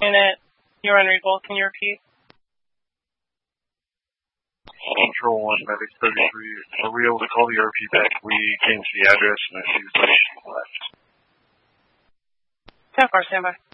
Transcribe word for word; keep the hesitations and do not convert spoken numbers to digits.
Unit, you're on Regal. Can you repeat? Control one, Medic thirty-three. Are we able to call the R P back? We came to the address and it seems like she left. ten four, stand by.